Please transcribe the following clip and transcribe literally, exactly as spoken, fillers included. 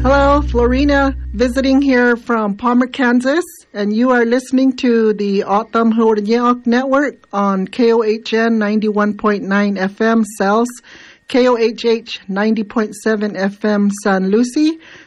Hello, Florina, visiting here from Palmer, Kansas, and you are listening to the Autumn Huryeok Network on K O H N ninety-one point nine F M Cells, K O H H ninety point seven F M San Lucie,